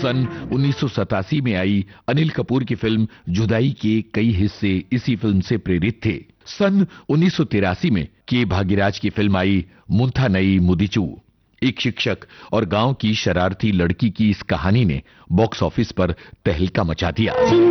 सन 1987 में आई अनिल कपूर की फिल्म जुदाई के कई हिस्से इसी फिल्म से प्रेरित थे। सन 1983 में के भाग्यराज की फिल्म आई मुंथा नई मुदिचू। एक शिक्षक और गांव की शरारती लड़की की इस कहानी ने बॉक्स ऑफिस पर तहलका मचा दिया।